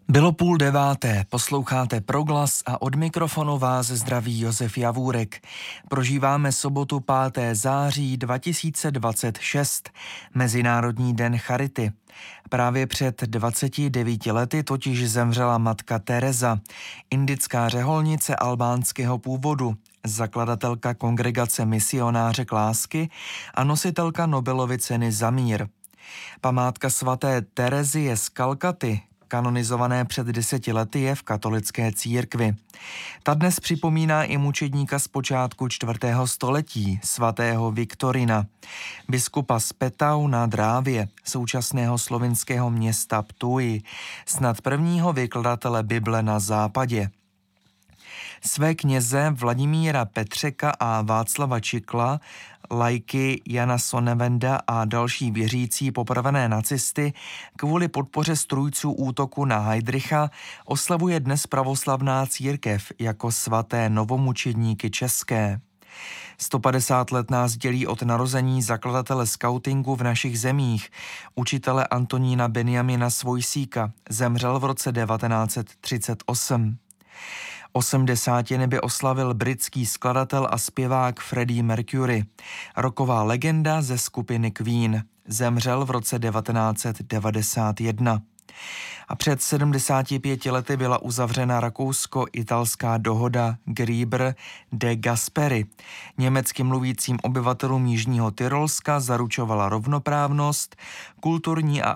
Bylo 8:30, posloucháte Proglas a od mikrofonu vás zdraví Josef Javůrek. Prožíváme sobotu 5. září 2026, Mezinárodní den charity. Právě před 29 lety totiž zemřela matka Teresa, indická řeholnice albánského původu, zakladatelka kongregace Misionářek lásky a nositelka Nobelovy ceny za mír. Památka svaté Terezie z Kalkaty, kanonizované před 10 lety, je v katolické církvi. Ta dnes připomíná i mučedníka z počátku 4. století, svatého Viktorina, biskupa z Petau na Drávě, současného slovinského města Ptuj, snad prvního vykladatele Bible na západě. Své kněze Vladimíra Petřeka a Václava Čikla, laiky Jana Sonnevenda a další věřící popravené nacisty kvůli podpoře strůjců útoku na Heydricha oslavuje dnes pravoslavná církev jako svaté novomučedníky české. 150 let nás dělí od narození zakladatele skautingu v našich zemích, učitele Antonína Benjamina Svojsíka, zemřel v roce 1938. 80 by oslavil britský skladatel a zpěvák Freddie Mercury, rocková legenda ze skupiny Queen, zemřel v roce 1991. A před 75 lety byla uzavřena rakousko-italská dohoda Grieber de Gasperi. Německy mluvícím obyvatelům Jižního Tyrolska zaručovala rovnoprávnost, kulturní a